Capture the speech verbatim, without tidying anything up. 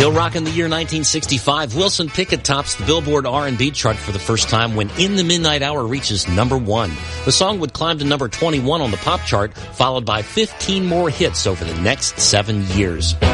Still rocking the year nineteen sixty-five, Wilson Pickett tops the Billboard R and B chart for the first time when In the Midnight Hour reaches number one. The song would climb to number twenty-one on the pop chart, followed by fifteen more hits over the next seven years.